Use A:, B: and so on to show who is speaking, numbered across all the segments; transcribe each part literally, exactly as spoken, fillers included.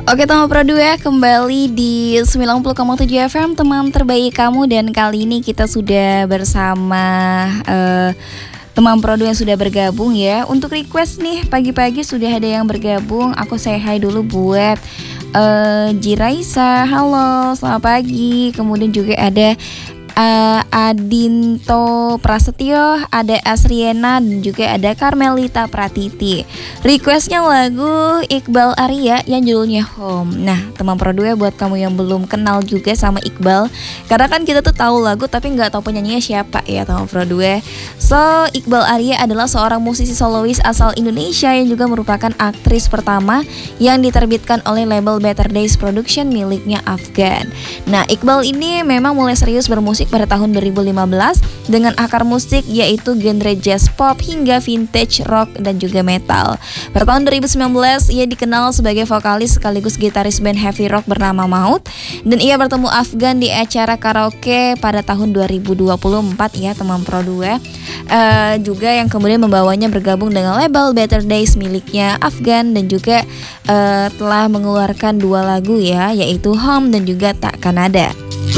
A: Oke, teman Pro dua kembali di sembilan puluh koma tujuh F M, teman terbaik kamu. Dan kali ini kita sudah bersama uh, teman Pro dua yang sudah bergabung ya. Untuk request nih, pagi-pagi sudah ada yang bergabung. Aku say hi dulu buat uh, Jiraisa, halo selamat pagi. Kemudian juga ada Uh, Adinto Prasetyo, ada Asriena, dan juga ada Carmelita Pratiti. Requestnya lagu Iqbal Arya yang judulnya Home. Nah, teman Pro dua, buat kamu yang belum kenal juga sama Iqbal, karena kan kita tuh tahu lagu tapi nggak tahu penyanyinya siapa ya teman Pro dua. So, Iqbal Arya adalah seorang musisi solois asal Indonesia yang juga merupakan aktris pertama yang diterbitkan oleh label Better Days Production miliknya Afgan. Nah, Iqbal ini memang mulai serius bermusik pada tahun dua ribu lima belas dengan akar musik yaitu genre jazz pop hingga vintage rock dan juga metal. Pada tahun dua ribu sembilan belas ia dikenal sebagai vokalis sekaligus gitaris band heavy rock bernama Maut, dan ia bertemu Afgan di acara karaoke pada tahun dua ribu dua puluh empat ya teman Pro dua. Uh, juga yang kemudian membawanya bergabung dengan label Better Days miliknya Afgan, dan juga uh, telah mengeluarkan dua lagu ya, yaitu Home dan juga Takkan Ada.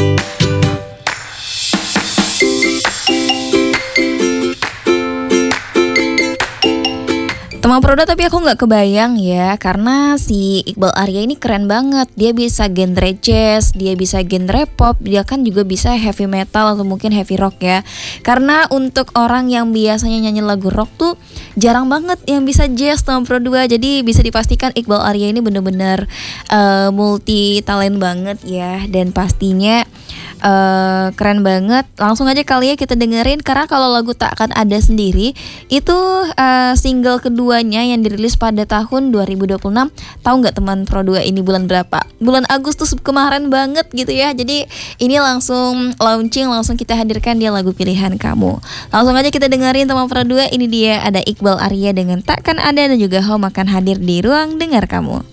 A: Teman Proda, tapi aku gak kebayang ya, karena si Iqbal Arya ini keren banget. Dia bisa genre jazz, dia bisa genre pop, dia kan juga bisa heavy metal atau mungkin heavy rock ya. Karena untuk orang yang biasanya nyanyi lagu rock tuh jarang banget yang bisa jazz teman Pro dua. Jadi bisa dipastikan Iqbal Arya ini bener-bener uh, multi talent banget ya. Dan pastinya Uh, keren banget. Langsung aja kali ya kita dengerin, karena kalau lagu Takkan Ada sendiri itu uh, single keduanya yang dirilis pada tahun dua ribu dua puluh enam. Tahu nggak teman Pro dua ini bulan berapa? Bulan Agustus kemarin banget gitu ya. Jadi ini langsung launching, langsung kita hadirkan dia lagu pilihan kamu. Langsung aja kita dengerin teman Pro dua. Ini dia ada Iqbal Arya dengan Takkan Ada, dan juga Home akan hadir di ruang dengar kamu.